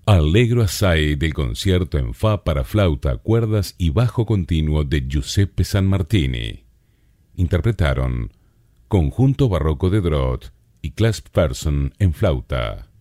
Allegro assai del concierto en fa para flauta, cuerdas y bajo continuo de Giuseppe Sanmartini. Interpretaron Conjunto Barroco de Drott y Clasp Person en flauta.